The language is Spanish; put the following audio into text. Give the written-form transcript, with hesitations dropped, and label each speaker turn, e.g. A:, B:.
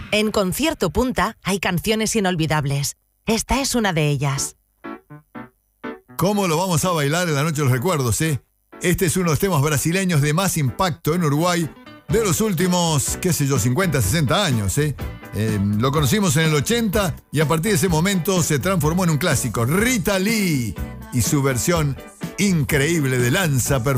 A: En Concierto Punta hay canciones inolvidables. Esta es una de ellas.
B: ¿Cómo lo vamos a bailar en la noche de los recuerdos, eh? Este es uno de los temas brasileños de más impacto en Uruguay de los últimos, 50, 60 años, eh. Lo conocimos en el 80 y a partir de ese momento se transformó en un clásico. Rita Lee y su versión increíble de Lanza Perfume.